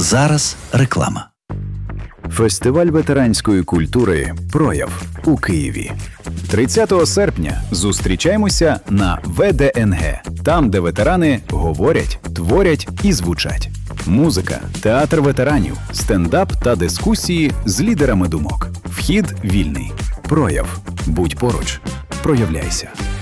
Зараз реклама. Фестиваль ветеранської культури «Прояв» у Києві. 30 серпня зустрічаємося на ВДНГ, там, де ветерани говорять, творять і звучать. Музика, театр ветеранів, стендап та дискусії з лідерами думок. Вхід вільний. «Прояв». Будь поруч. Проявляйся.